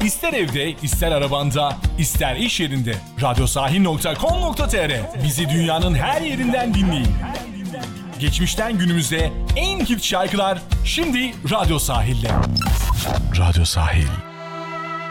İster evde, ister arabanda, ister iş yerinde. Radyosahil.com.tr. Bizi dünyanın her yerinden dinleyin. Geçmişten günümüze en hit şarkılar şimdi Radyo Sahil'de. Radyo Sahil.